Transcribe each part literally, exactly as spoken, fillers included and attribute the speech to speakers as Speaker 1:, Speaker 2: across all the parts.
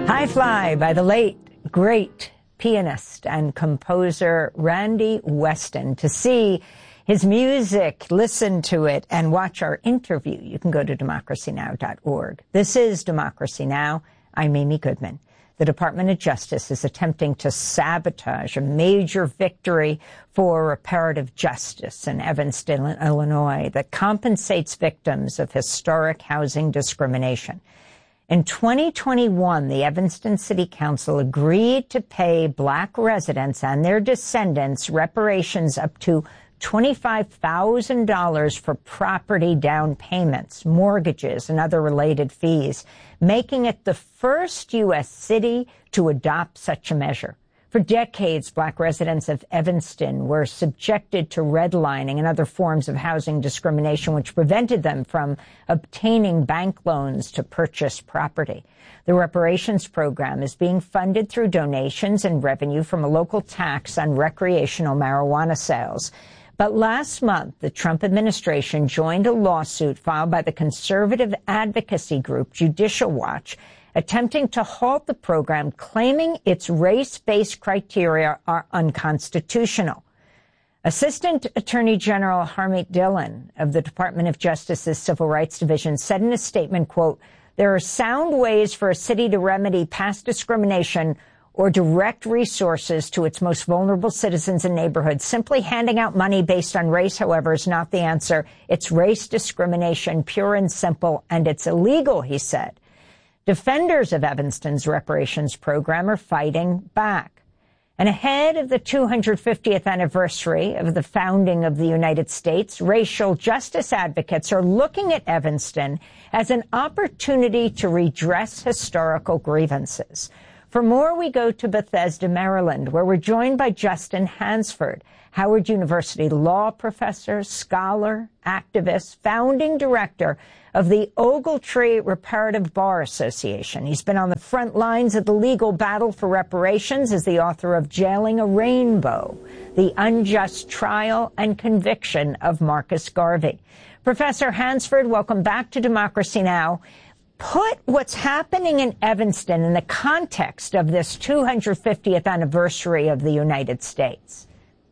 Speaker 1: High Fly by the late, great pianist and composer Randy Weston. To see his music, listen to it, and watch our interview, you can go to democracy now dot org. This is Democracy Now! I'm Amy Goodman. The Department of Justice is attempting to sabotage a major victory for reparative justice in Evanston, Illinois, that compensates victims of historic housing discrimination. In twenty twenty-one, the Evanston City Council agreed to pay Black residents and their descendants reparations up to twenty-five thousand dollars for property down payments, mortgages, and other related fees, making it the first U S city to adopt such a measure. For decades, Black residents of Evanston were subjected to redlining and other forms of housing discrimination, which prevented them from obtaining bank loans to purchase property. The reparations program is being funded through donations and revenue from a local tax on recreational marijuana sales. But last month, the Trump administration joined a lawsuit filed by the conservative advocacy group Judicial Watch, attempting to halt the program, claiming its race-based criteria are unconstitutional. Assistant Attorney General Harmeet Dillon of the Department of Justice's Civil Rights Division said in a statement, quote, "There are sound ways for a city to remedy past discrimination or direct resources to its most vulnerable citizens and neighborhoods. Simply handing out money based on race, however, is not the answer. It's race discrimination, pure and simple, and it's illegal," he said. Defenders of Evanston's reparations program are fighting back. And ahead of the two hundred fiftieth anniversary of the founding of the United States, racial justice advocates are looking at Evanston as an opportunity to redress historical grievances. For more, we go to Bethesda, Maryland, where we're joined by Justin Hansford, Howard University law professor, scholar, activist, founding director of the Ogletree Reparative Bar Association. He's been on the front lines of the legal battle for reparations as the author of Jailing a Rainbow, The Unjust Trial and Conviction of Marcus Garvey. Professor Hansford, welcome back to Democracy Now! Put what's happening in Evanston in the context of this two hundred fiftieth anniversary of the United States.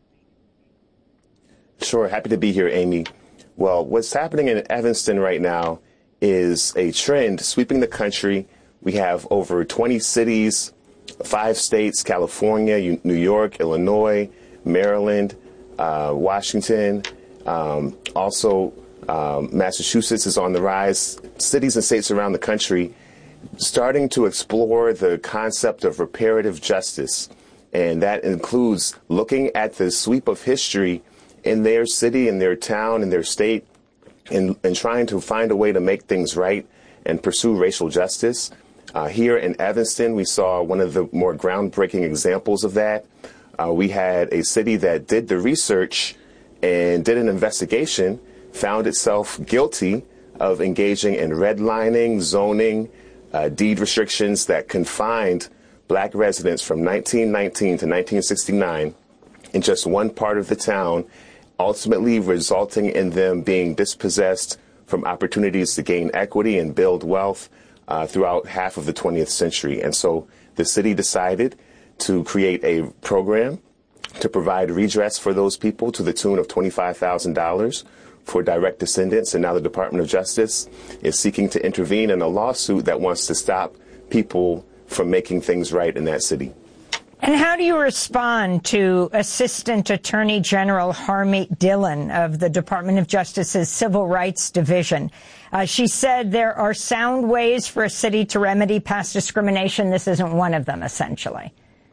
Speaker 2: Sure. Happy to be here, Amy. Well, what's happening in Evanston right now is a trend sweeping the country. We have over twenty cities, five states, California, New York, Illinois, Maryland, uh, Washington, um, also Um, Massachusetts is on the rise. Cities and states around the country starting to explore the concept of reparative justice. And that includes looking at the sweep of history in their city, in their town, in their state, and, and trying to find a way to make things right and pursue racial justice. Uh, here in Evanston, we saw one of the more groundbreaking examples of that. Uh, we had a city that did the research and did an investigation, found itself guilty of engaging in redlining, zoning, uh, deed restrictions that confined Black residents from nineteen nineteen to nineteen sixty-nine in just one part of the town, ultimately resulting in them being dispossessed from opportunities to gain equity and build wealth uh, throughout half of the twentieth century. And so the city decided to create a program to provide redress for those people to the tune of twenty-five thousand dollars. For direct descendants, and now the Department of Justice is seeking to intervene in a lawsuit that wants to stop people from making things right in that city.
Speaker 1: And how do you respond to Assistant Attorney General Harmeet Dillon of the Department of Justice's Civil Rights Division? Uh, she said there are sound ways for a city to remedy past discrimination. This isn't one of them, essentially.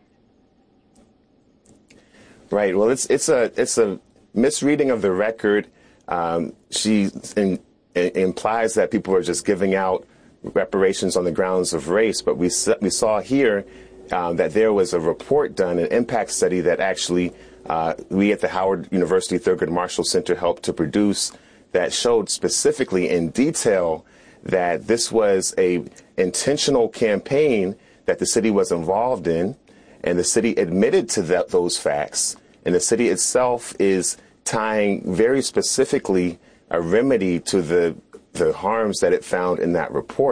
Speaker 2: Right. Well, it's it's a it's a misreading of the record. Um, she in, in, implies that people are just giving out reparations on the grounds of race, but we we saw here um, that there was a report done, an impact study that actually uh, we at the Howard University Thurgood Marshall Center helped to produce, that showed specifically in detail that this was a intentional campaign that the city was involved in, and the city admitted to that, those facts, and the city itself is tying very specifically a remedy to the the harms that it found in that report.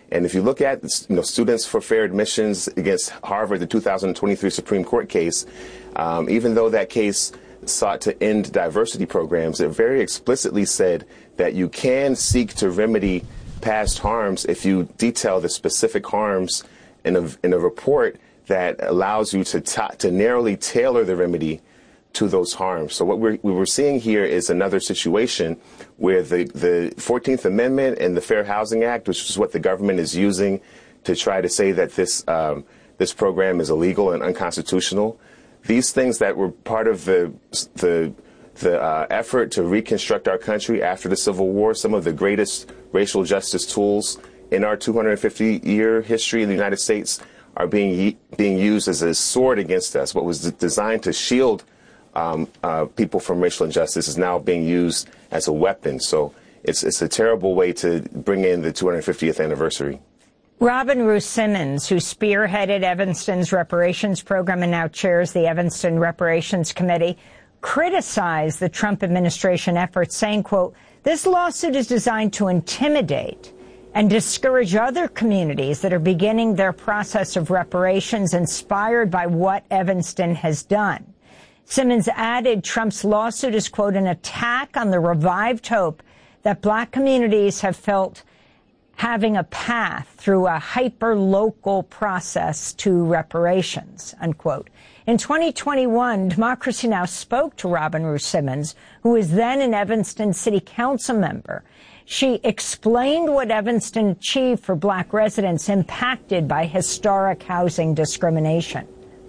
Speaker 2: And if you look at, you know, Students for Fair Admissions against Harvard, the two thousand twenty-three Supreme Court case, um, even though that case sought to end diversity programs, it very explicitly said that you can seek to remedy past harms if you detail the specific harms in a, in a report that allows you to, ta- to narrowly tailor the remedy to those harms. So what we're, we we're seeing here is another situation where the, the fourteenth Amendment and the Fair Housing Act, which is what the government is using to try to say that this um, this program is illegal and unconstitutional, these things that were part of the the the uh, effort to reconstruct our country after the Civil War, some of the greatest racial justice tools in our two hundred fifty year history in the United States are being being used as a sword against us. What was designed to shield Um, uh, people from racial injustice is now being used as a weapon. So it's it's a terrible way to bring in the two hundred fiftieth anniversary.
Speaker 1: Robin Roos Simmons, who spearheaded Evanston's reparations program and now chairs the Evanston Reparations Committee, criticized the Trump administration efforts, saying, quote, "This lawsuit is designed to intimidate and discourage other communities that are beginning their process of reparations inspired by what Evanston has done." Simmons added Trump's lawsuit is, quote, "an attack on the revived hope that black communities have felt having a path through a hyper-local process to reparations," unquote. In twenty twenty-one, Democracy Now! Spoke to Robin Roos Simmons, who was then an Evanston City Council member. She explained what Evanston achieved for black residents impacted by historic housing discrimination.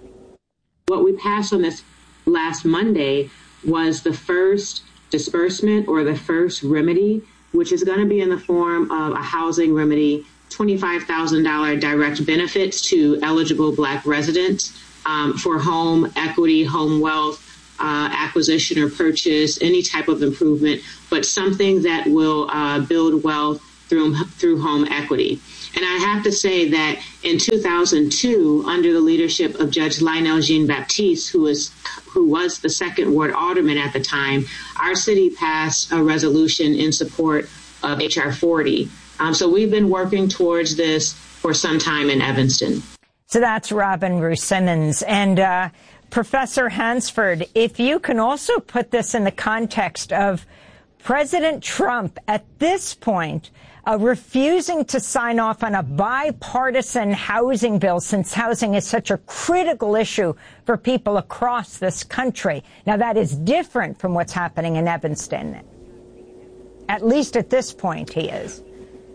Speaker 3: What we passed on this last Monday was the first disbursement or the first remedy, which is going to be in the form of a housing remedy, twenty-five thousand dollars direct benefits to eligible black residents um, for home equity, home wealth, uh, acquisition or purchase, any type of improvement, but something that will uh, build wealth through through home equity. And I have to say that in two thousand two, under the leadership of Judge Lionel Jean-Baptiste, who was who was the second ward alderman at the time, our city passed a resolution in support of H R forty. Um, so we've been working towards this for some time in Evanston.
Speaker 1: So that's Robin Roos Simmons. And uh, Professor Hansford, if you can also put this in the context of President Trump at this point Uh, refusing to sign off on a bipartisan housing bill, since housing is such a critical issue for people across this country. Now, that is different from what's happening in Evanston. At least at this point, he is.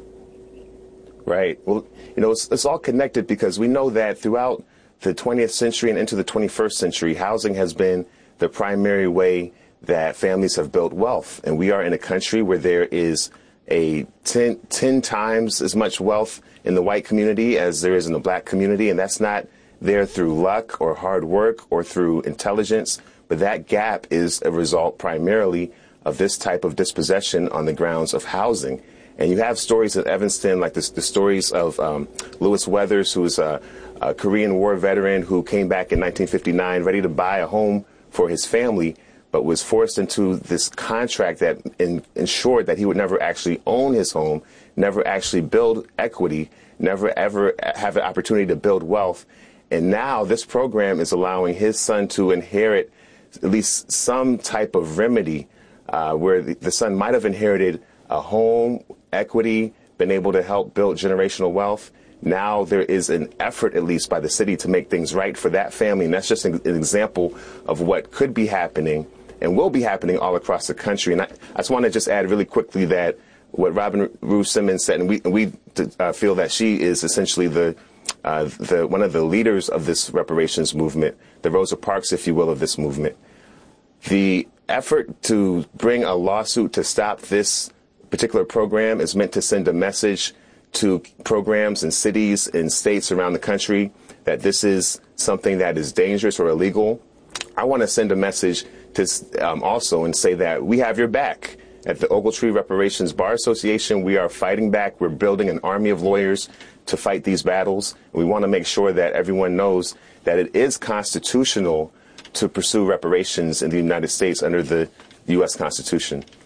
Speaker 2: Right. Well, you know, it's, it's all connected because we know that throughout the twentieth century and into the twenty-first century, housing has been the primary way that families have built wealth. And we are in a country where there is a ten, ten times as much wealth in the white community as there is in the black community. And that's not there through luck or hard work or through intelligence. But that gap is a result primarily of this type of dispossession on the grounds of housing. And you have stories of Evanston, like this, the stories of um, Lewis Weathers, who is a, a Korean War veteran who came back in nineteen fifty-nine ready to buy a home for his family, but was forced into this contract that in, ensured that he would never actually own his home, never actually build equity, never ever have an opportunity to build wealth. And now this program is allowing his son to inherit at least some type of remedy uh, where the, the son might have inherited a home, equity, been able to help build generational wealth. Now there is an effort, at least by the city, to make things right for that family. And that's just an, an example of what could be happening and will be happening all across the country. And I, I just want to just add really quickly that what Robin Roos Simmons said, and we, and we uh, feel that she is essentially the, uh, the one of the leaders of this reparations movement, the Rosa Parks, if you will, of this movement. The effort to bring a lawsuit to stop this particular program is meant to send a message to programs and cities and states around the country that this is something that is dangerous or illegal. I want to send a message to um, also and say that we have your back. At the Ogletree Reparations Bar Association, we are fighting back. We're building an army of lawyers to fight these battles. We want to make sure that everyone knows that it is constitutional to pursue reparations in the United States under the U S Constitution.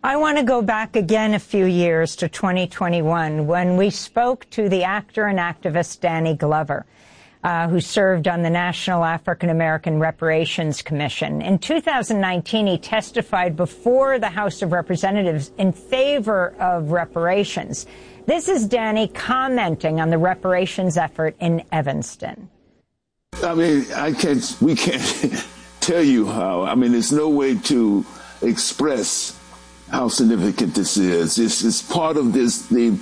Speaker 1: I want to go back again a few years to twenty twenty-one when we spoke to the actor and activist Danny Glover, uh, who served on the National African American Reparations Commission. In two thousand nineteen, he testified before the House of Representatives in favor of reparations. This is Danny commenting on the reparations effort in Evanston.
Speaker 4: I mean, I can't, we can't tell you how. I mean, there's no way to express how significant this is. This is part of this, the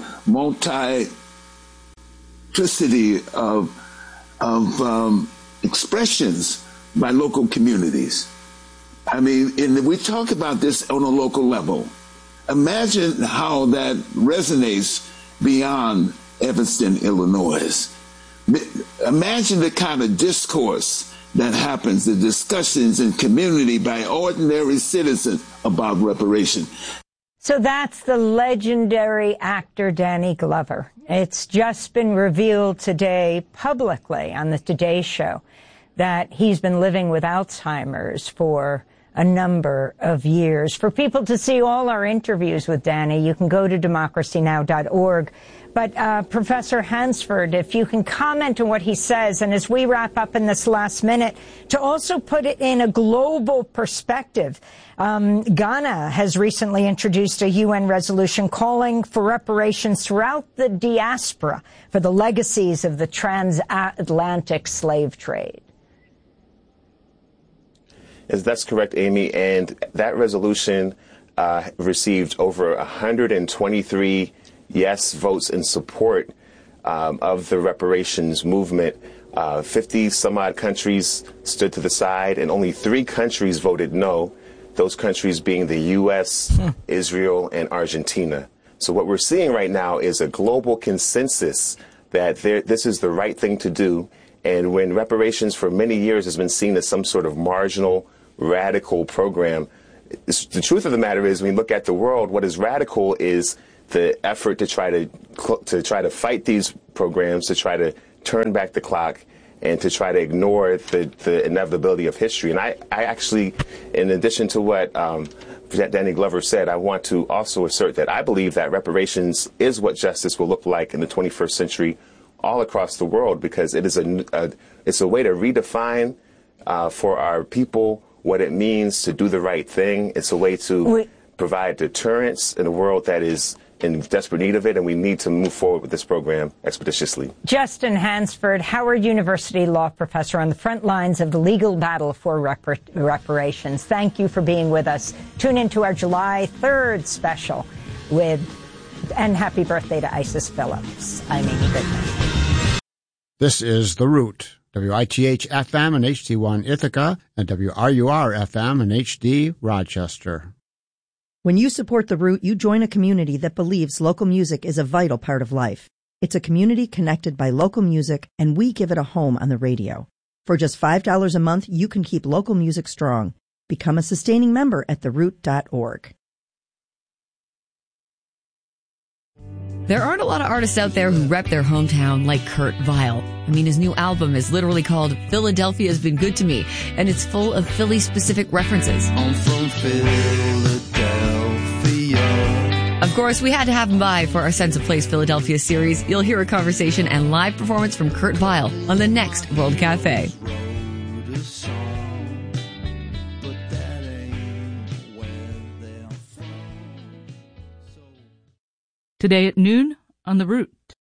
Speaker 4: multiplicity of, of um, expressions by local communities. I mean, and we talk about this on a local level. Imagine how that resonates beyond Evanston, Illinois. Imagine the kind of discourse that happens, the discussions in community by ordinary citizens about reparation.
Speaker 1: So that's the legendary actor Danny Glover. It's just been revealed today publicly on the Today Show that he's been living with Alzheimer's for a number of years. For people to see all our interviews with Danny, you can go to democracy now dot org. But uh, Professor Hansford, if you can comment on what he says, and as we wrap up in this last minute, to also put it in a global perspective. Um, Ghana has recently introduced a U N resolution calling for reparations throughout the diaspora for the legacies of the transatlantic slave trade.
Speaker 2: Yes, that's correct, Amy. And that resolution uh, received over one hundred twenty-three yes votes in support um, of the reparations movement. Uh, fifty some odd countries stood to the side, and only three countries voted no. Those countries being the U S, hmm. Israel, and Argentina. So what we're seeing right now is a global consensus that there, this is the right thing to do. And when reparations for many years has been seen as some sort of marginal, radical program, the truth of the matter is, when you look at the world, what is radical is the effort to try to to try to fight these programs, to try to turn back the clock, and to try to ignore the, the inevitability of history. And I, I actually, in addition to what um, Danny Glover said, I want to also assert that I believe that reparations is what justice will look like in the twenty-first century all across the world, because it is a, a it's a way to redefine uh, for our people what it means to do the right thing. It's a way to we- provide deterrence in a world that is in desperate need of it, and we need to move forward with this program expeditiously.
Speaker 1: Justin Hansford, Howard University law professor on the front lines of the legal battle for repar- reparations. Thank you for being with us. Tune into our July third special with, and happy birthday to Isis Phillips. I'm Amy Goodman.
Speaker 5: This is The Root, W I T H F M and H D one Ithaca, and W R U R F M and H D Rochester.
Speaker 6: When you support The Root, you join a community that believes local music is a vital part of life. It's a community connected by local music, and we give it a home on the radio. For just five dollars a month, you can keep local music strong. Become a sustaining member at the root dot org.
Speaker 7: There aren't a lot of artists out there who rep their hometown like Kurt Vile. I mean, his new album is literally called Philadelphia's Been Good to Me, and it's full of Philly-specific references.
Speaker 8: I'm from Philadelphia.
Speaker 7: Of course, we had to have him by for our Sense of Place Philadelphia series. You'll hear a conversation and live performance from Kurt Vile on the next World Cafe.
Speaker 9: Today at noon on The Root.